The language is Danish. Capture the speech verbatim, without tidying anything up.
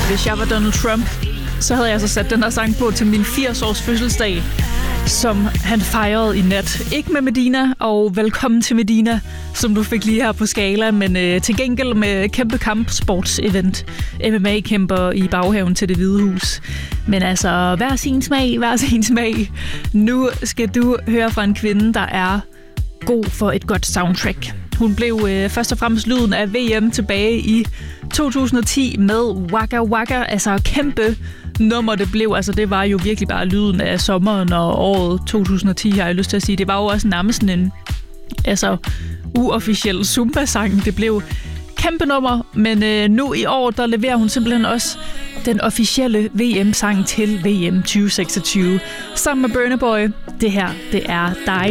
Hvis jeg var Donald Trump, så havde jeg så sat den her sang på til min firs års fødselsdag, som han fejrede i nat. Ikke med Medina, og velkommen til Medina, som du fik lige her på Skala, men øh, til gengæld med kæmpe kampsportsevent. M M A-kæmper i baghaven til Det Hvide Hus. Men altså, hver sin smag, hver sin smag. Nu skal du høre fra en kvinde, der er god for et godt soundtrack. Hun blev øh, først og fremmest lyden af V M tilbage i to tusind og ti med Waka Waka, altså kæmpe nummer det blev. Altså det var jo virkelig bare lyden af sommeren og året to tusind og ti, har jeg lyst til at sige. Det var jo også nærmest sådan en altså, uofficiel Zumba-sang. Det blev kæmpe nummer, men øh, nu i år, der leverer hun simpelthen også den officielle V M-sang til V M tyve seksogtyve. Sammen med Burna Boy. Det her, det er dig.